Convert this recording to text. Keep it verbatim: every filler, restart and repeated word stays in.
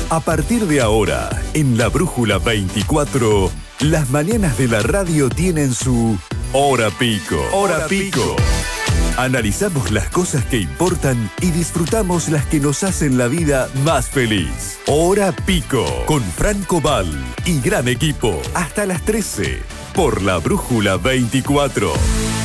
A partir de ahora, en La Brújula veinticuatro, las mañanas de la radio tienen su Hora Pico. Hora Pico. Analizamos las cosas que importan y disfrutamos las que nos hacen la vida más feliz. Hora Pico, con Franco Val y gran equipo. Hasta las trece, por La Brújula veinticuatro.